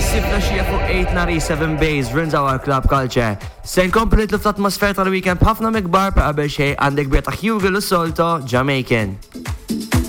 Sibna xie fuq 897 Bays, Rins Our Club Culture. Sen kompli nitlu fl-atmosfera tal-weekend b'ħafna mikbar pa' qabel xej għandek bieta Hugo l-solto Jamaican.